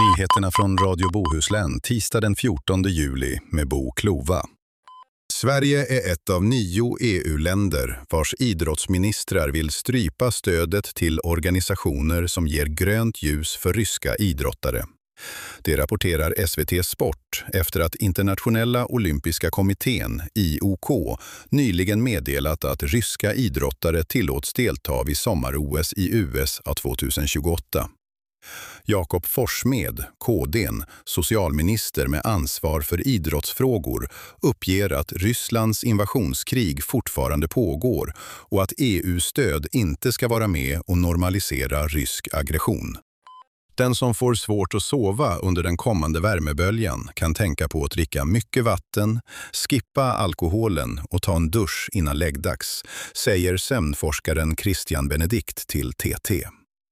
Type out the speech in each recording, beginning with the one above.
Nyheterna från Radio Bohuslän tisdag den 14 juli med Bo Klova. Sverige är ett av 9 EU-länder vars idrottsministrar vill strypa stödet till organisationer som ger grönt ljus för ryska idrottare. Det rapporterar SVT Sport efter att Internationella olympiska kommittén, IOK, nyligen meddelat att ryska idrottare tillåts delta vid sommar-OS i USA 2028. Jakob Forssmed, KD:n, socialminister med ansvar för idrottsfrågor, uppger att Rysslands invasionskrig fortfarande pågår och att EU-stöd inte ska vara med och normalisera rysk aggression. Den som får svårt att sova under den kommande värmeböljan kan tänka på att dricka mycket vatten, skippa alkoholen och ta en dusch innan läggdags, säger sömnforskaren Christian Benedikt till TT.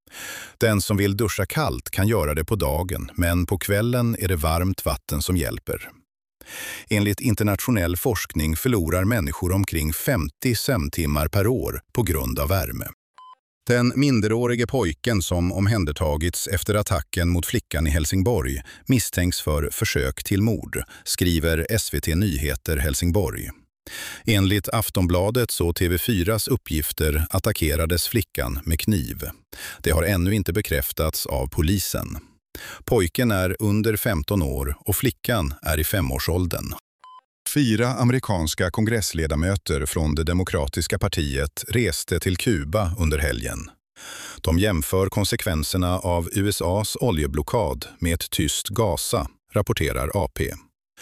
Den som vill duscha kallt kan göra det på dagen, men på kvällen är det varmt vatten som hjälper. Enligt internationell forskning förlorar människor omkring 50 sömntimmar per år på grund av värme. Den minderårige pojken som omhändertagits efter attacken mot flickan i Helsingborg misstänks för försök till mord, skriver SVT Nyheter Helsingborg. Enligt Aftonbladet och TV4s uppgifter attackerades flickan med kniv. Det har ännu inte bekräftats av polisen. Pojken är under 15 år och flickan är i 5-årsåldern. 4 amerikanska kongressledamöter från det demokratiska partiet reste till Kuba under helgen. De jämför konsekvenserna av USAs oljeblockad med ett tyst Gaza, rapporterar AP.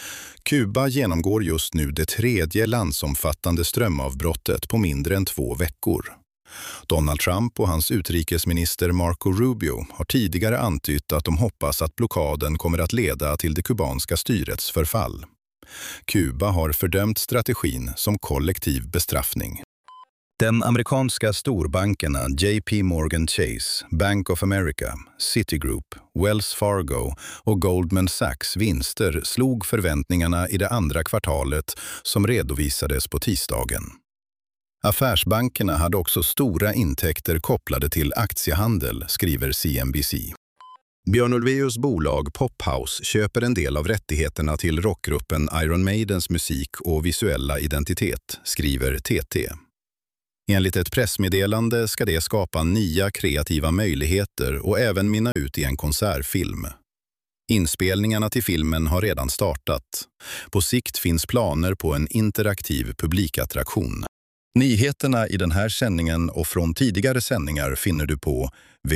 Kuba genomgår just nu det 3:e landsomfattande strömavbrottet på mindre än 2 veckor. Donald Trump och hans utrikesminister Marco Rubio har tidigare antytt att de hoppas att blockaden kommer att leda till det kubanska styrets förfall. Kuba har fördömt strategin som kollektiv bestraffning. Den amerikanska storbankerna JP Morgan Chase, Bank of America, Citigroup, Wells Fargo och Goldman Sachs vinster slog förväntningarna i det andra kvartalet som redovisades på tisdagen. Affärsbankerna hade också stora intäkter kopplade till aktiehandel, skriver CNBC. Björn Ulvaeus bolag Pophouse köper en del av rättigheterna till rockgruppen Iron Maidens musik och visuella identitet, skriver TT. Enligt ett pressmeddelande ska det skapa nya kreativa möjligheter och även minna ut i en konsertfilm. Inspelningarna till filmen har redan startat. På sikt finns planer på en interaktiv publikattraktion. Nyheterna i den här sändningen och från tidigare sändningar finner du på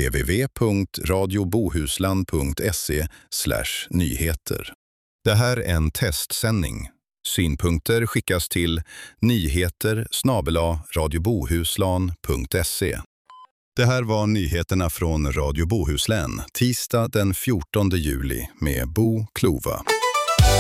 www.radiobohuslän.se/nyheter. Det här är en testsändning. Synpunkter skickas till nyheter@radiobohuslän.se. Det här var nyheterna från Radio Bohuslän, tisdag den 14 juli med Bo Klova.